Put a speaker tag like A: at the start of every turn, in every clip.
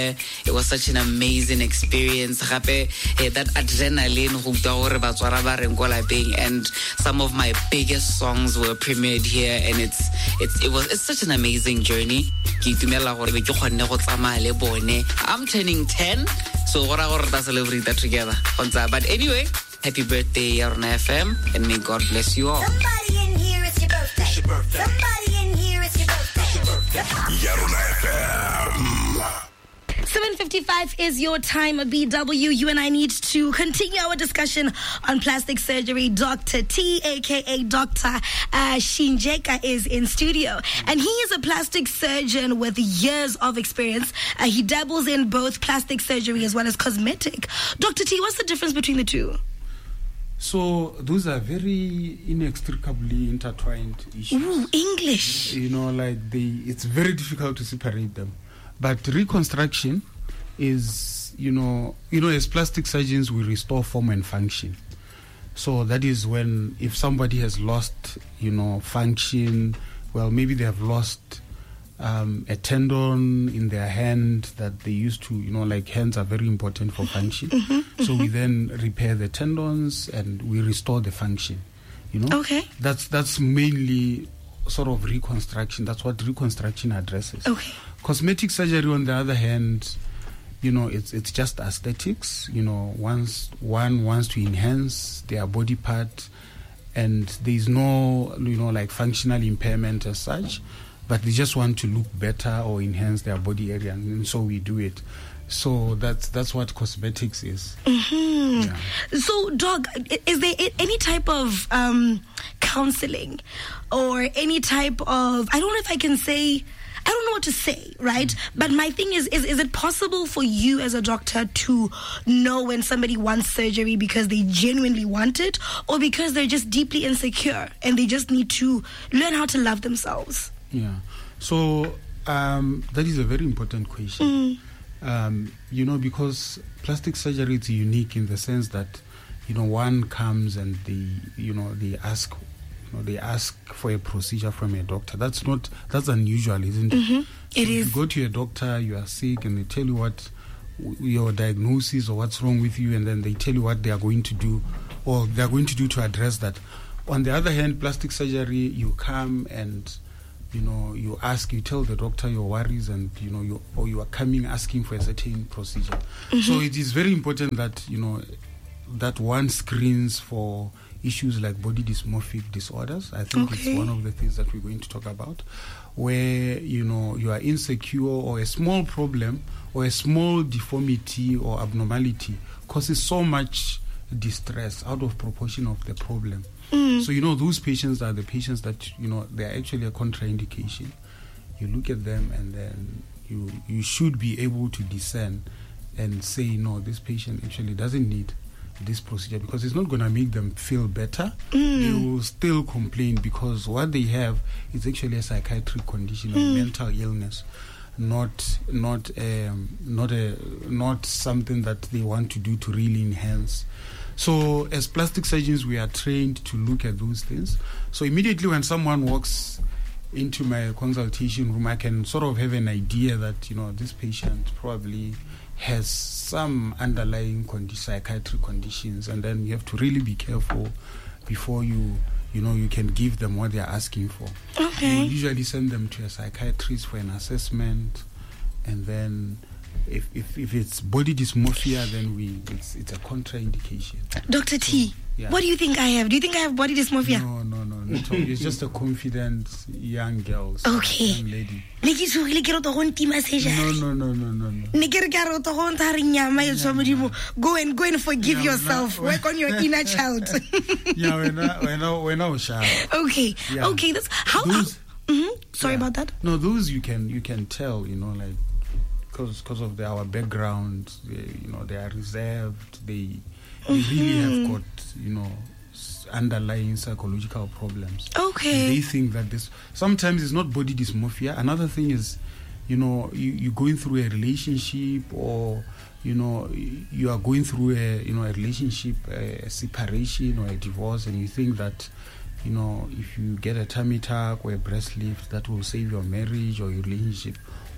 A: It was such an amazing experience. That adrenaline, and some of my biggest songs were premiered here, and it's such an amazing journey. I'm turning 10, so we're celebrate that together. But anyway, happy birthday, Yarona FM, and may God bless you all.
B: Somebody in here, it's your birthday. It's your birthday. Somebody in here, it's your birthday. It's your birthday.
C: Yarona FM.
D: 7:55 is your time, BW. You and I need to continue our discussion on plastic surgery. Dr. T, aka Dr. Shinjeka, is in studio, and he is a plastic surgeon with years of experience. He dabbles in both plastic surgery as well as cosmetic. Dr. T, what's the difference between the two?
E: So those are very inextricably intertwined issues.
D: Ooh, English.
E: It's very difficult to separate them. But reconstruction is, as plastic surgeons, we restore form and function. So that is when, if somebody has lost, function, well, maybe they have lost a tendon in their hand that they used to, hands are very important for function. So we then repair the tendons and we restore the function,
D: Okay.
E: That's mainly sort of reconstruction. That's what reconstruction addresses.
D: Okay.
E: Cosmetic surgery, on the other hand, it's just aesthetics. Once one wants to enhance their body part, and there's no, functional impairment as such, but they just want to look better or enhance their body area, and so we do it. So that's what cosmetics is. Yeah.
D: So, Doc, is there any type of counseling or any type of, I don't know if I can say, I don't know what to say, right? But my thing is it possible for you as a doctor to know when somebody wants surgery because they genuinely want it, or because they're just deeply insecure and they just need to learn how to love themselves?
E: Yeah. So that is a very important question. Because plastic surgery is unique in the sense that, one comes and they ask for a procedure from a doctor. That's unusual, isn't it?
D: It is.
E: You go to a doctor, you are sick, and they tell you what your diagnosis or what's wrong with you, and then they tell you what they are going to do, or they are going to do to address that. On the other hand, plastic surgery, you come and you tell the doctor your worries, and you are coming asking for a certain procedure. So it is very important that that one screens for issues like body dysmorphic disorders. I think it's one of the things that we're going to talk about, where you are insecure, or a small problem or a small deformity or abnormality causes so much distress out of proportion of the problem. So those patients are the patients that they're actually a contraindication. You look at them, and then you should be able to discern and say, no, this patient actually doesn't need this procedure, because it's not going to make them feel better. They will still complain, because what they have is actually a psychiatric condition, a mental illness, not something that they want to do to really enhance. So as plastic surgeons, we are trained to look at those things. So immediately when someone walks into my consultation room, I can sort of have an idea that this patient probably has some underlying psychiatric conditions, and then you have to really be careful before you can give them what they are asking for.
D: Okay.
E: We usually send them to a psychiatrist for an assessment, and then if it's body dysmorphia, then it's a contraindication.
D: Dr. T, what do you think I have? Do you think I have body dysmorphia?
E: No. It's just a confident young girl.
D: Okay.
E: Young lady.
D: No. Go and forgive yourself. Work on your inner child.
E: When I was shy.
D: Okay.
E: Yeah.
D: Okay. That's how. Sorry about that.
E: No, those you can tell. Because of our background, they are reserved. They really have got underlying psychological problems.
D: Okay.
E: And they think that sometimes it's not body dysmorphia. Another thing is, you're going through a relationship, or you are going through a relationship, a separation or a divorce, and you think that if you get a tummy tuck or a breast lift, that will save your marriage or your relationship.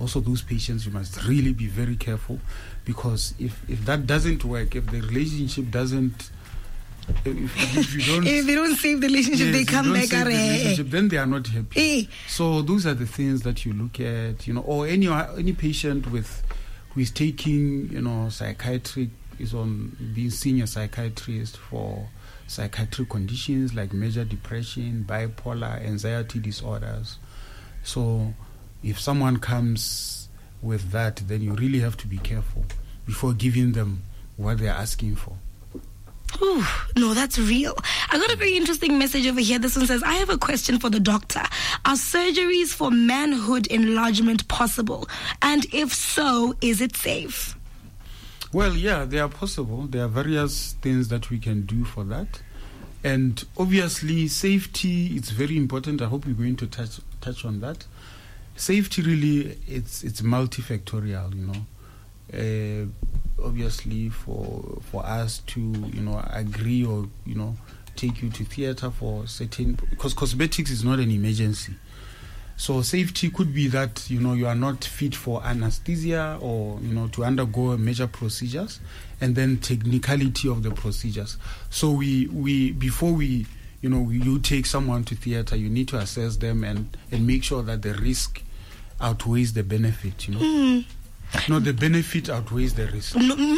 E: also those patients, you must really be very careful, because if that doesn't work, if the relationship doesn't, if you don't,
D: if they don't save the relationship,
E: yes,
D: they come back.
E: Then they are not happy. So those are the things that you look at, or any patient who is taking, psychiatric, is on being seen a psychiatrist for psychiatric conditions like major depression, bipolar, anxiety disorders. So if someone comes with that, then you really have to be careful before giving them what they're asking for.
D: Ooh, no, that's real. I got a very interesting message over here. This one says, I have a question for the doctor. Are surgeries for manhood enlargement possible? And if so, is it safe?
E: Well, yeah, they are possible. There are various things that we can do for that. And obviously, safety is very important. I hope we're going to touch on that. Safety really, it's multifactorial, obviously for us to agree or take you to theater for certain, because cosmetics is not an emergency. So safety could be that you are not fit for anesthesia or to undergo major procedures, and then technicality of the procedures. So we before we you take someone to theater, you need to assess them and make sure that the risk outweighs the benefit. No, the benefit outweighs the risk.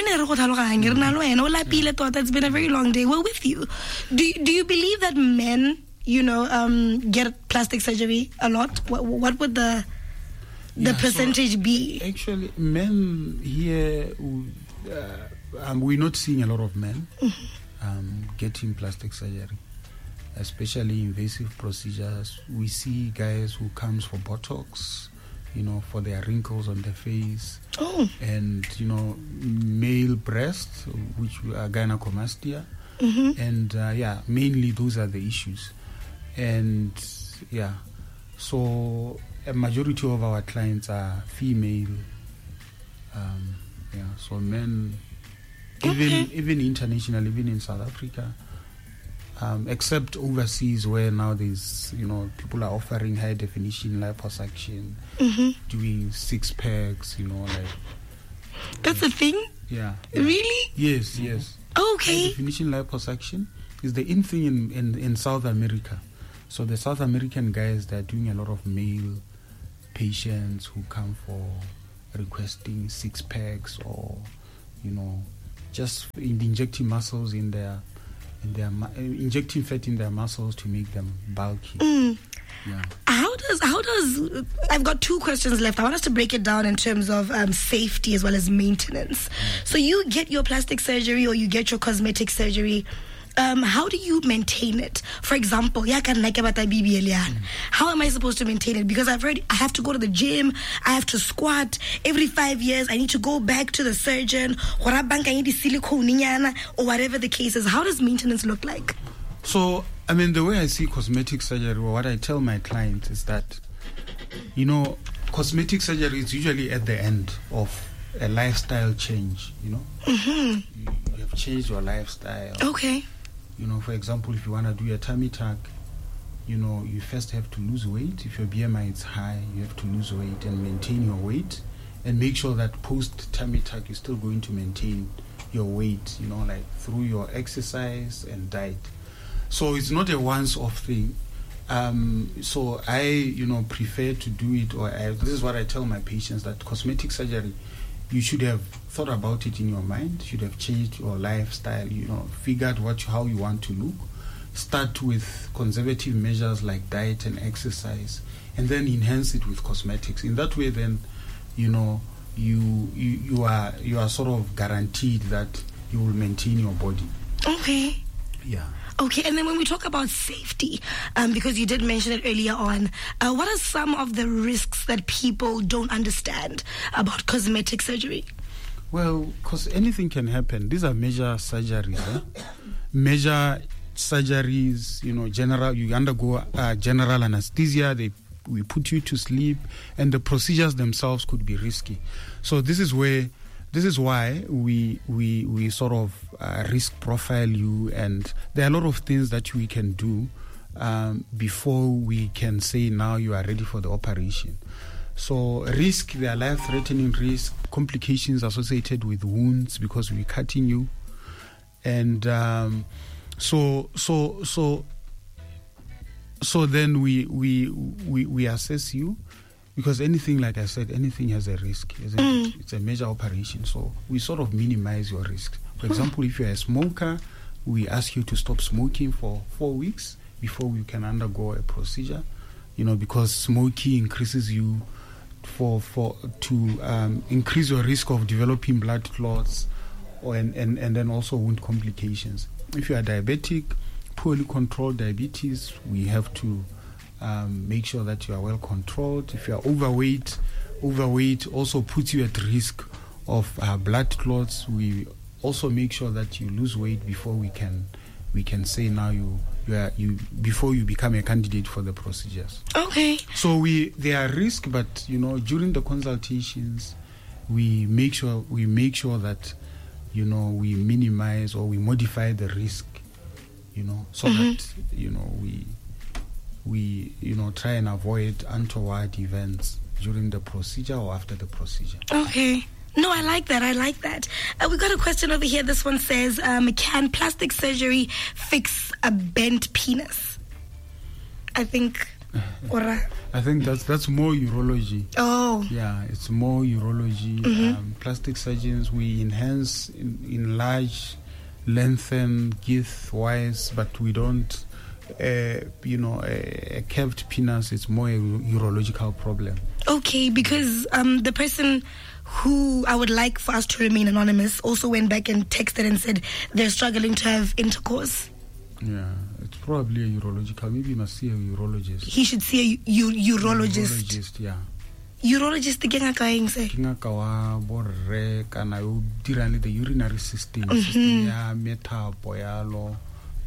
D: It's been a very long day. We're with you. Do you believe that men, get plastic surgery a lot? What would the percentage be?
E: Actually, men here, we're not seeing a lot of men getting plastic surgery, especially invasive procedures. We see guys who comes for Botox, for their wrinkles on their face, and male breasts, which are gynecomastia, and mainly those are the issues. And so a majority of our clients are female. So men, even international, even in South Africa, except overseas where now there's people are offering high definition liposuction, doing 6 packs,
D: That's a thing?
E: Yeah.
D: Really?
E: Yes.
D: Okay.
E: High definition liposuction is the in thing in South America. So the South American guys, they're doing a lot of male patients who come for requesting 6 packs or just injecting muscles in their injecting fat in their muscles to make them bulky. Yeah.
D: How does I've got 2 questions left. I want us to break it down in terms of safety as well as maintenance. So you get your plastic surgery or you get your cosmetic surgery. How do you maintain it? For example, how am I supposed to maintain it? Because I've heard I have to go to the gym, I have to squat every 5 years, I need to go back to the surgeon, or whatever the case is. How does maintenance look like?
E: So, the way I see cosmetic surgery, or what I tell my clients is that, cosmetic surgery is usually at the end of a lifestyle change, You have changed your lifestyle.
D: Okay.
E: For example, if you want to do a tummy tuck, you first have to lose weight. If your BMI is high, you have to lose weight and maintain your weight, and make sure that post tummy tuck you're still going to maintain your weight, through your exercise and diet. So it's not a once-off thing. So I, prefer to do it, this is what I tell my patients, that cosmetic surgery, you should have thought about it in your mind, should have changed your lifestyle, figured how you want to look. Start with conservative measures like diet and exercise, and then enhance it with cosmetics. In that way, then, you are sort of guaranteed that you will maintain your body.
D: Okay.
E: Yeah.
D: Okay, and then when we talk about safety, because you did mention it earlier on, what are some of the risks that people don't understand about cosmetic surgery?
E: Well, because anything can happen. These are major surgeries. Major surgeries, general. You undergo general anesthesia. We put you to sleep, and the procedures themselves could be risky. So this is why we sort of risk profile you, and there are a lot of things that we can do before we can say now you are ready for the operation. So risk, there are life-threatening risk, complications associated with wounds because we're cutting you, and so then we assess you, because anything, like I said, anything has a risk, isn't it? It's a major operation, so we sort of minimize your risk. For example, if you're a smoker, we ask you to stop smoking for 4 weeks before you can undergo a procedure, because smoking increases you to increase your risk of developing blood clots and then also wound complications. If you are diabetic, poorly controlled diabetes, we have to make sure that you are well controlled. If you are overweight also puts you at risk of blood clots. We also make sure that you lose weight before we can say now you before you become a candidate for the procedures.
D: Okay.
E: So there are risks, but during the consultations we make sure that we minimize or we modify the risk, so that we try and avoid untoward events during the procedure or after the procedure.
D: Okay. No, I like that. We got a question over here. This one says, can plastic surgery fix a bent penis? I think
E: that's more urology.
D: Oh.
E: Yeah, it's more urology. Plastic surgeons, we enhance, enlarge, lengthen, girth-wise, but we don't, a curved penis, it's more a urological problem.
D: Okay, because the person who I would like for us to remain anonymous also went back and texted and said they're struggling to have intercourse.
E: Yeah, it's probably a urological. Maybe you must see a urologist.
D: He should see a urologist.
E: Urologist, yeah.
D: Urologist ke ngaka eng se?
E: Ke ngaka wa borre kana o dirang le the urinary system ya metapo yalo,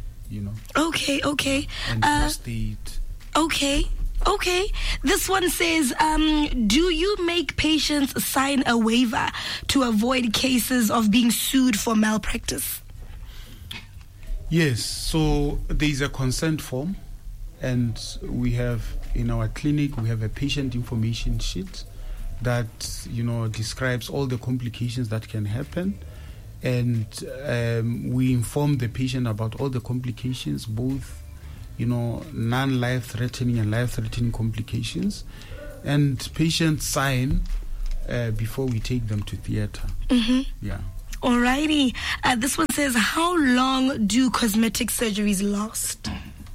D: Okay.
E: And prostate.
D: Okay. This one says, do you make patients sign a waiver to avoid cases of being sued for malpractice?
E: Yes. So there is a consent form, and we have in our clinic we have a patient information sheet that describes all the complications that can happen, and we inform the patient about all the complications, both non-life-threatening and life-threatening complications, and patients sign before we take them to theater. Yeah.
D: Alrighty. This one says, how long do cosmetic surgeries last?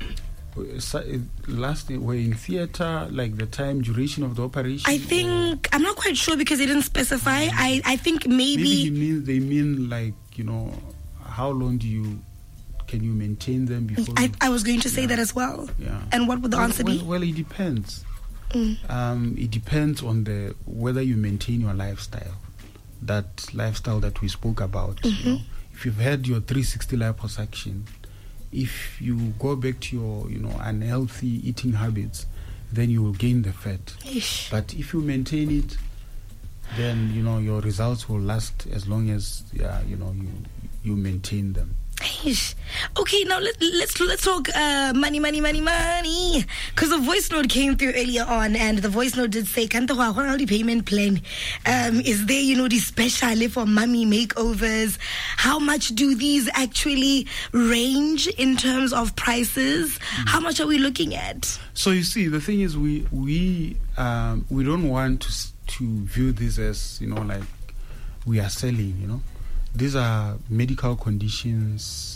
E: We're in theater, like the duration of the operation?
D: I think, I'm not quite sure because they didn't specify. I think maybe
E: they mean like, how long can you maintain them before?
D: I was going to say that as well.
E: Yeah.
D: And what would the answer be?
E: Well, it depends. It depends on whether you maintain your lifestyle, that lifestyle that we spoke about. If you've had your 360 liposuction, if you go back to your unhealthy eating habits, then you will gain the fat.
D: Ish.
E: But if you maintain it, then your results will last as long as you maintain them.
D: Okay, now let's talk money. Because the voice note came through earlier on, and the voice note did say, "Kanto wa the payment plan? Is there the special for mommy makeovers? How much do these actually range in terms of prices? How much are we looking at?"
E: So you see, the thing is, we don't want to view this as like we are selling. These are medical conditions,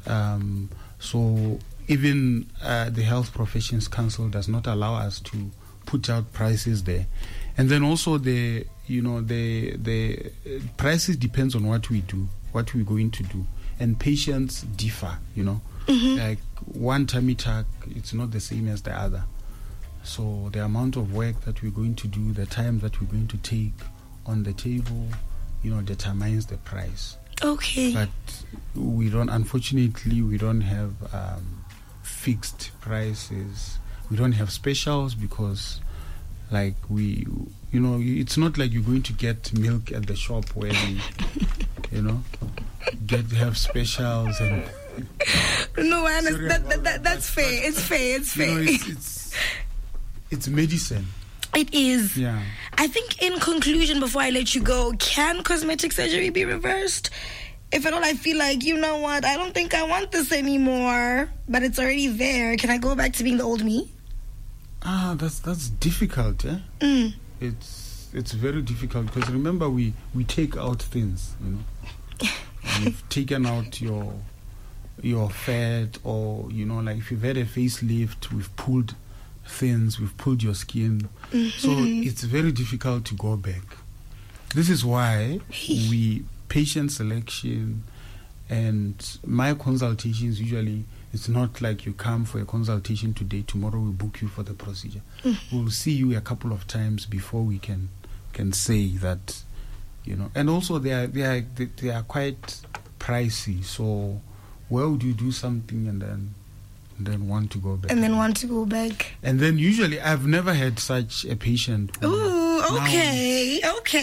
E: so even the Health Professions Council does not allow us to put out prices there. And then also the prices depends on what we do, what we're going to do, and patients differ. Like one tummy tuck, it's not the same as the other. So the amount of work that we're going to do, the time that we're going to take on the table, determines the price.
D: Okay.
E: But unfortunately, we don't have fixed prices. We don't have specials because, like, it's not like you're going to get milk at the shop where we, have specials and.
D: No, I understand. That's fair. It's fair.
E: It's medicine.
D: It is.
E: Yeah.
D: I think in conclusion, before I let you go, can cosmetic surgery be reversed? If at all I feel like, you know what, I don't think I want this anymore, but it's already there, can I go back to being the old me?
E: That's difficult, eh? It's very difficult because remember we take out things, you know. We've taken out your fat, or you know, like if you've had a facelift, we've pulled things, we've pulled your skin. So it's very difficult to go back. This is why patient selection and my consultations, usually it's not like you come for a consultation today, tomorrow we book you for the procedure. We'll see you a couple of times before we can say that, you know. And also they are quite pricey, so why would you do something and then want to go back? And then usually I've never had such a patient.
D: Okay.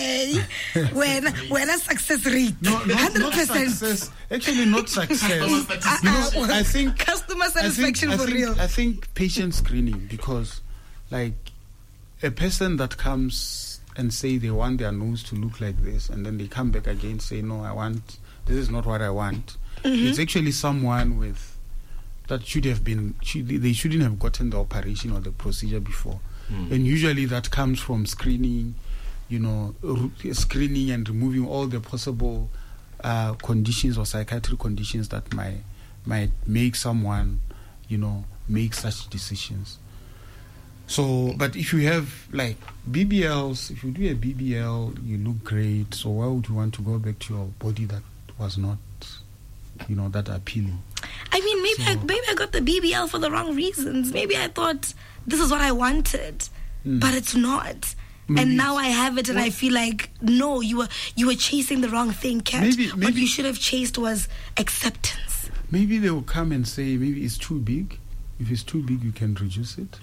D: when a success rate,
E: not
D: 100%.
E: success. Actually, not success. You know, I think
D: customer satisfaction for real.
E: I think patient screening, because like a person that comes and say they want their nose to look like this, and then they come back again say, no, this is not what I want. It's actually someone with that they shouldn't have gotten the operation or the procedure before. And usually that comes from screening, you know, screening and removing all the possible conditions or psychiatric conditions that might make someone, you know, make such decisions. So, but if you have like BBLs, if you do a BBL, you look great. So why would you want to go back to your body that was not, you know, that appealing?
D: I mean, maybe I got the BBL for the wrong reasons. Maybe I thought this is what I wanted, but it's not. And now I have it, and I feel like, no, you were chasing the wrong thing, Kat.
E: Maybe
D: what you should have chased was acceptance.
E: Maybe they will come and say, maybe it's too big. If it's too big, you can reduce it.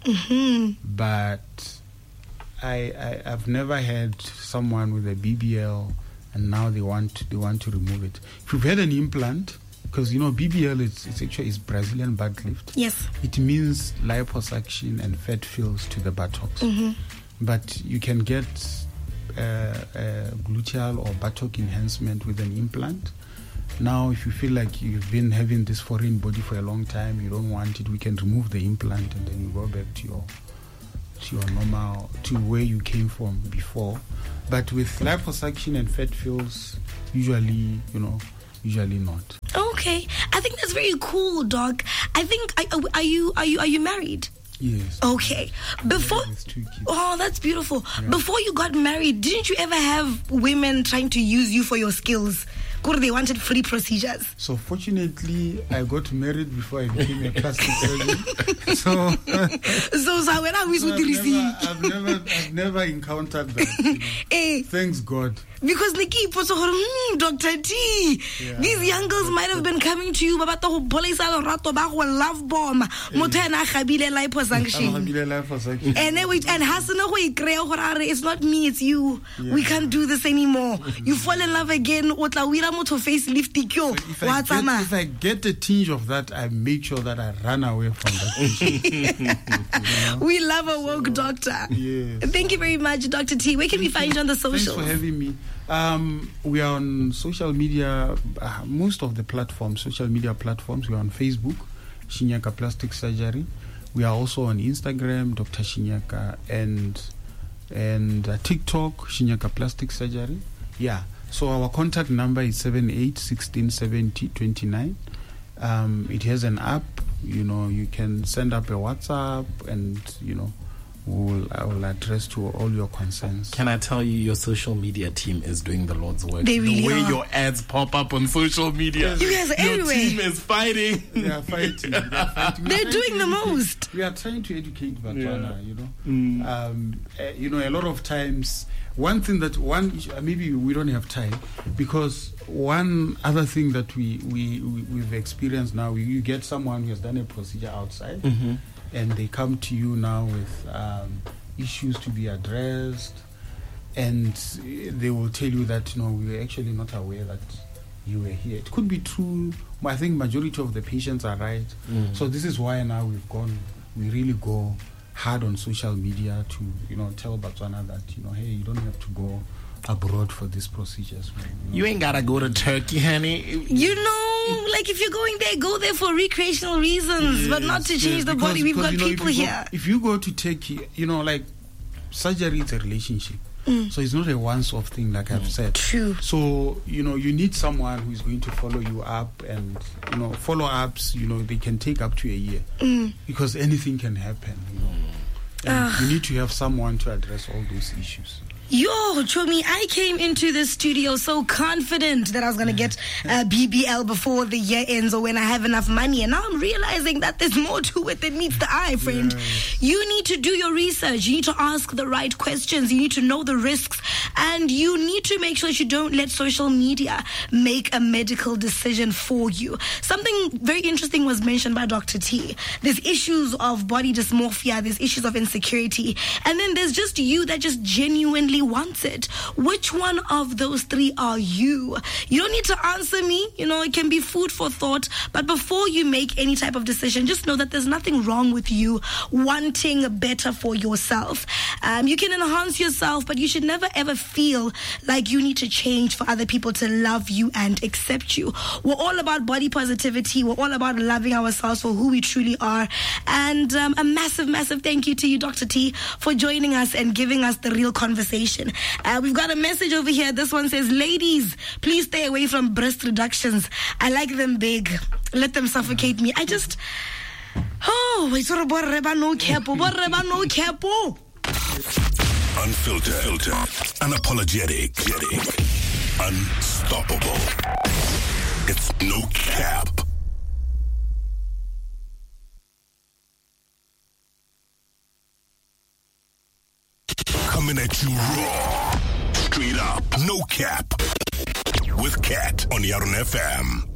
E: But I've never had someone with a BBL and now they want to remove it. If you've had an implant, because you know BBL it's Brazilian butt lift.
D: Yes.
E: It means liposuction and fat fills to the buttocks. But you can get gluteal or buttock enhancement with an implant. Now, if you feel like you've been having this foreign body for a long time, you don't want it, we can remove the implant and then you go back to your normal, to where you came from before. But with liposuction and fat fills, usually not.
D: Okay, I think that's very cool, Doc. I think are you married?
E: Yes.
D: Okay. Before,
E: with 2 kids.
D: Oh, that's beautiful.
E: Yeah.
D: Before you got married, didn't you ever have women trying to use you for your skills? They wanted free procedures.
E: So fortunately, I got married before I became a plastic surgeon. So
D: when I was with the
E: I've never encountered that. You know. Thanks God.
D: Because Dr. T, these young girls might have been coming to you love bomb. Liposuction. And it's not me, it's you. We can't do this anymore. You fall in love again.
E: If I get a tinge of that, I make sure that I run away from that.
D: We love a woke doctor.
E: Yes.
D: Thank you very much, Dr. T. Where can we find you on the socials?
E: Thanks for having me. We are on social media, most of the platforms, social media platforms. We are on Facebook, Shinyaka Plastic Surgery. We are also on Instagram, Dr. Shinyaka, and TikTok, Shinyaka Plastic Surgery. Yeah. So our contact number is 78167029. It has an app. You know, you can send up a WhatsApp, and you know, I will address to all your concerns.
F: Can I tell you, your social media team is doing the Lord's work.
D: They really
F: the way
D: are.
F: your ads pop up on social media.
D: You guys are
F: your
D: everywhere.
F: team is fighting.
E: They are fighting.
D: They're doing the most.
E: We are trying to educate Botswana, you know. You know, a lot of times, maybe we don't have time, because one other thing that we've experienced now, you get someone who has done a procedure outside, and they come to you now with issues to be addressed, and they will tell you that, you know, we were actually not aware that you were here. It could be true. I think majority of the patients are right. So this is why now we really go hard on social media to, tell Botswana that, hey, you don't have to go abroad for these procedures.
F: You ain't gotta go to Turkey, honey.
D: Like if you're going there, go there for recreational reasons, but not to change the body. We've got people here.
E: If you go to Turkey, like surgery is a relationship. So it's not a once-off thing, like I've said.
D: True.
E: So, you need someone who is going to follow you up, and, follow-ups, they can take up to a year because anything can happen, And you need to have someone to address all those issues.
D: Yo, Chomi, I came into the studio so confident that I was going to get BBL before the year ends or when I have enough money. And now I'm realizing that there's more to it than meets the eye, friend. Yes. You need to do your research. You need to ask the right questions. You need to know the risks. And you need to make sure that you don't let social media make a medical decision for you. Something very interesting was mentioned by Dr. T. There's issues of body dysmorphia. There's issues of insecurity. And then there's just you that just genuinely wants it. Which one of those three are you? You don't need to answer me. It can be food for thought. But before you make any type of decision, just know that there's nothing wrong with you wanting better for yourself. You can enhance yourself, but you should never ever feel like you need to change for other people to love you and accept you. We're all about body positivity. We're all about loving ourselves for who we truly are. And a massive, massive thank you to you, Dr. T, for joining us and giving us the real conversation. We've got a message over here. This one says, ladies, please stay away from breast reductions. I like them big. Let them suffocate me. Unfiltered,
C: unapologetic, unstoppable. It's No Cap. Coming at you raw, straight up, No Cap, with Cat on Yaron FM.